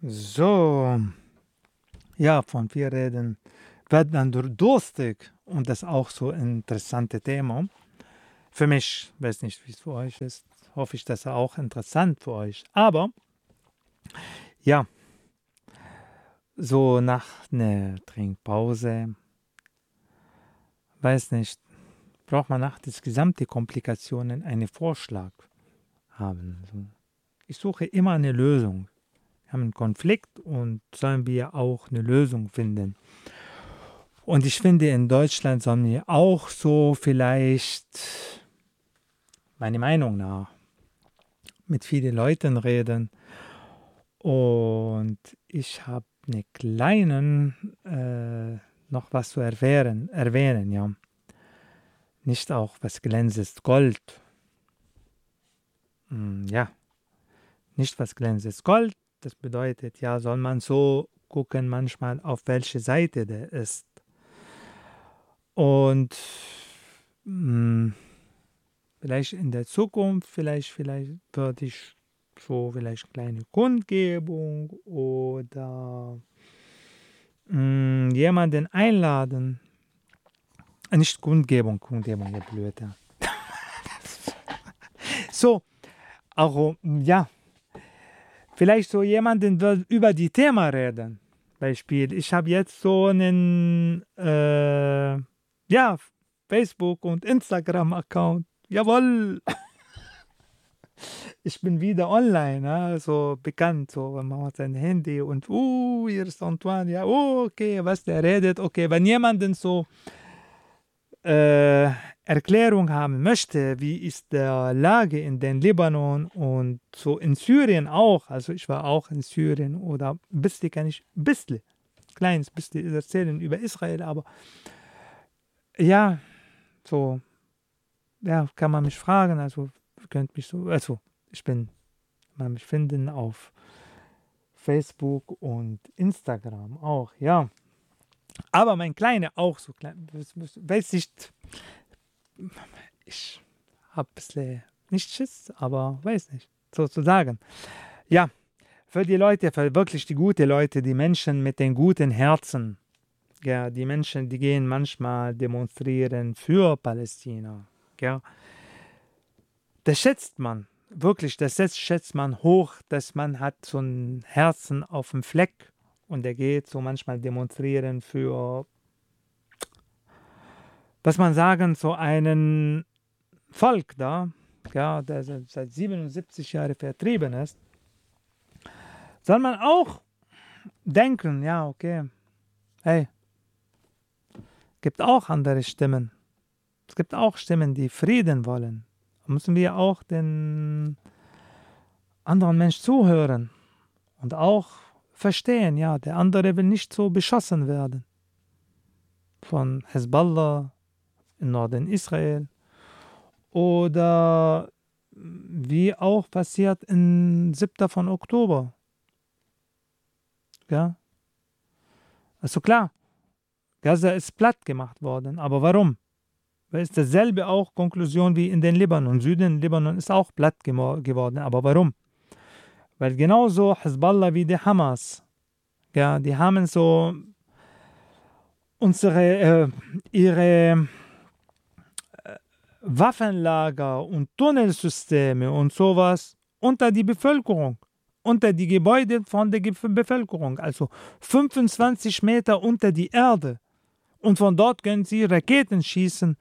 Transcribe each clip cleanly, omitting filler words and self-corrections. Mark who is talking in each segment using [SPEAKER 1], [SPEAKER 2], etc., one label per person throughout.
[SPEAKER 1] So, ja, von wir reden, wird man durstig und das ist auch so ein interessantes Thema. Für mich, weiß nicht, wie es für euch ist, hoffe ich, dass er auch interessant für euch. Aber ja, so nach einer Trinkpause, weiß nicht, braucht man nach des gesamten Komplikationen einen Vorschlag haben. So. Ich suche immer eine Lösung. Wir haben einen Konflikt und sollen wir auch eine Lösung finden. Und ich finde, in Deutschland sollen wir auch so vielleicht, meiner Meinung nach, mit vielen Leuten reden. Und ich habe eine kleinen, noch was zu erwähnen, ja. Nicht auch was glänzt Gold. Ja, nicht was glänzt Gold. Das bedeutet, ja, soll man so gucken manchmal, auf welche Seite der ist. Und vielleicht in der Zukunft, vielleicht würde ich so vielleicht kleine Kundgebung oder jemanden einladen. Nicht Kundgebung, ja, blöd. Ja. So, auch, ja, vielleicht so jemanden wird über die Thema reden. Beispiel, ich habe jetzt so einen, ja, Facebook- und Instagram-Account. Jawohl! Ich bin wieder online, ja, so bekannt, so, wenn man hat sein Handy und, hier ist Antoine, ja, okay, was der redet, okay, wenn jemanden so Erklärung haben möchte, wie ist der Lage in den Libanon und so in Syrien auch, also ich war auch in Syrien oder ein bisschen kann ich, ein bisschen, kleines bisschen erzählen über Israel, aber ja, so, ja, kann man mich fragen, also, ihr könnt mich so, also, man mich finden auf Facebook und Instagram auch, ja. Aber mein Kleiner auch so klein, weiß nicht, ich habe ein bisschen nicht Schiss, aber weiß nicht, sozusagen. Ja, für die Leute, für wirklich die guten Leute, die Menschen mit den guten Herzen, ja, die Menschen, die gehen manchmal demonstrieren für Palästina, ja, das schätzt man, wirklich, das schätzt man hoch, dass man hat so ein Herzen auf dem Fleck und der geht so manchmal demonstrieren für, was man sagen, so einen Volk da, ja, der seit 77 Jahren vertrieben ist, soll man auch denken, ja, okay, hey, gibt auch andere Stimmen. Es gibt auch Stimmen, die Frieden wollen. Da müssen wir auch den anderen Mensch zuhören und auch verstehen, ja, der andere will nicht so beschossen werden. Von Hezbollah im Norden Israel oder wie auch passiert im 7. von Oktober. Ja, also klar, Gaza ist platt gemacht worden, aber warum? Weil es dasselbe auch Konklusion wie in den Libanon. Süden Libanon ist auch platt geworden, aber warum? Weil genauso Hezbollah wie die Hamas, ja, die haben so ihre Waffenlager und Tunnelsysteme und sowas unter die Bevölkerung, unter die Gebäude von der Bevölkerung, also 25 Meter unter die Erde. Und von dort können sie Raketen schießen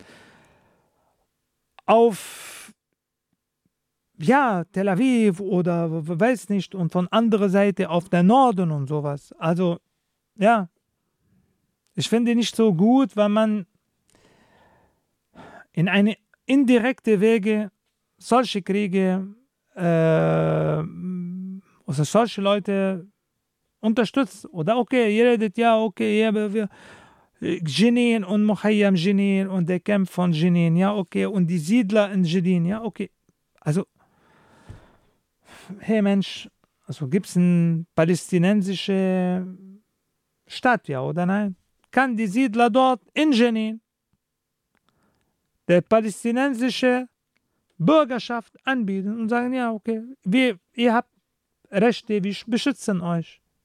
[SPEAKER 1] auf, ja, Tel Aviv oder weiß nicht, und von anderer Seite auf der Norden und sowas. Also, ja, ich finde nicht so gut, wenn man in eine indirekte Wege solche Kriege oder solche Leute unterstützt. Oder okay, ihr redet, ja, okay, ja, wir Jenin und Mohayyam Jenin und der Camp von Jenin, ja, okay, und die Siedler in Jenin, ja, okay. Also, hey Mensch, also gibt es eine palästinensische Stadt, ja oder nein? Kann die Siedler dort in Jenin der palästinensische Bürgerschaft anbieten und sagen, ja, okay, ihr habt Rechte, wir beschützen euch.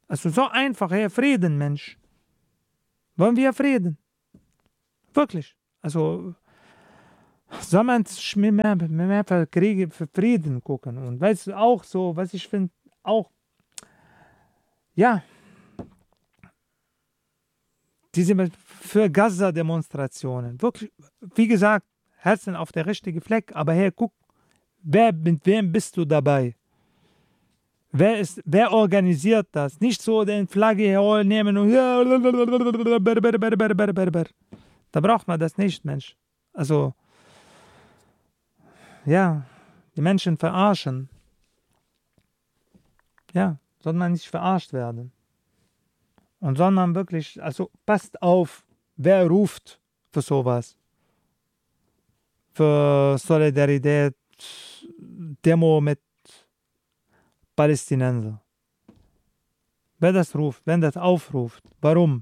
[SPEAKER 1] Also so einfach, hey, Frieden, Mensch. Wollen wir Frieden? Wirklich. Also soll man mehr für Kriege, für Frieden gucken. Und weißt du, auch so, was ich finde, auch, ja, diese für Gaza-Demonstrationen. Wirklich, wie gesagt, Herzen auf der richtigen Fleck. Aber hey, guck, mit wem bist du dabei? Wer organisiert das? Nicht so den Flagge nehmen und da braucht man das nicht, Mensch. Also, ja, die Menschen verarschen. Ja, soll man nicht verarscht werden. Und sondern wirklich, also passt auf, wer ruft für sowas. Für Solidarität, Demo mit Palästinenser. Wer das ruft, wenn das aufruft, warum?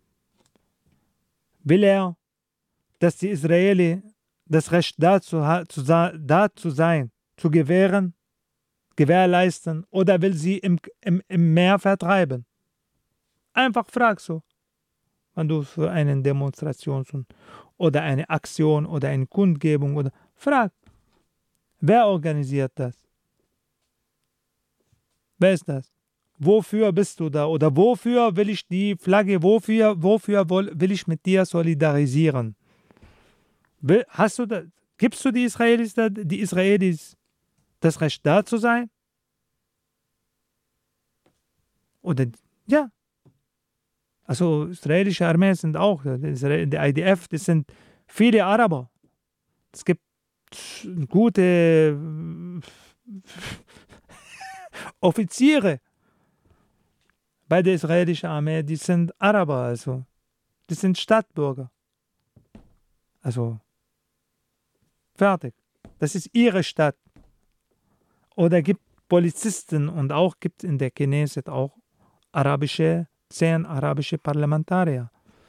[SPEAKER 1] Will er, dass die Israeli das Recht dazu da zu sein, zu gewährleisten, oder will sie im Meer vertreiben? Einfach frag so, wenn du für eine Demonstration oder eine Aktion oder eine Kundgebung oder frag, wer organisiert das? Wer ist das? Wofür bist du da? Oder wofür will ich die Flagge, wofür will ich mit dir solidarisieren? Gibst du die Israelis das Recht da zu sein? Oder, ja. Also, israelische Armee sind auch, die IDF, das sind viele Araber. Es gibt gute Offiziere bei der israelischen Armee, die sind Araber, also. Die sind Stadtbürger. Also, fertig. Das ist ihre Stadt. Oder gibt Polizisten und auch gibt in der Knesset auch 10 arabische Parlamentarier.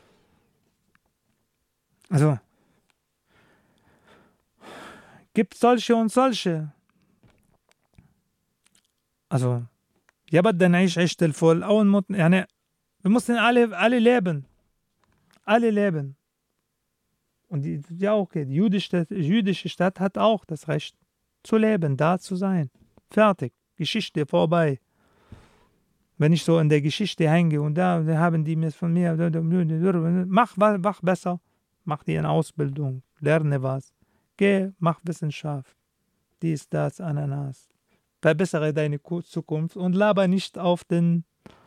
[SPEAKER 1] Also, gibt solche und solche. Also, ja, aber dann عيش الفل أول ما يعني wir mussten alle leben. Alle leben. Und die jüdische Stadt hat auch das Recht zu leben, da zu sein. Fertig. Geschichte vorbei. Wenn ich so in der Geschichte hänge und da haben die mir von mir, mach besser, mach dir eine Ausbildung, lerne was, geh, mach Wissenschaft, dies, das, Ananas. Verbessere deine Zukunft und laber nicht auf den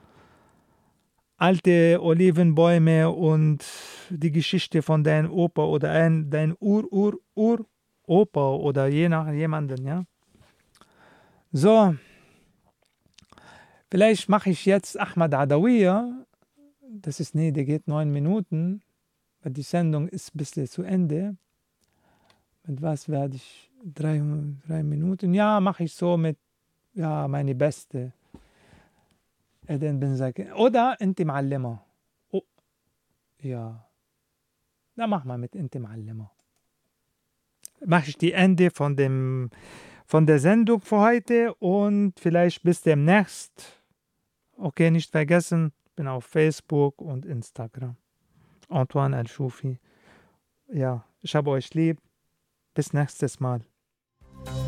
[SPEAKER 1] alte Olivenbäume und die Geschichte von deinem Opa oder dein Uropa oder je nach jemanden, ja. So, vielleicht mache ich jetzt Ahmad Adawiya. Der geht 9 Minuten, weil die Sendung ist ein bisschen zu Ende. Mit was werde ich 3 Minuten? Ja, mache ich so mit, ja, meine beste. Oder Inti Ma'allima. Oh, ja. Na, mach mal mit Inti Ma'allima. Mache ich die Ende von der Sendung für heute und vielleicht bis demnächst. Okay, nicht vergessen, bin auf Facebook und Instagram. Antoine El-Shufi. Ja, ich habe euch lieb. Bis nächstes Mal.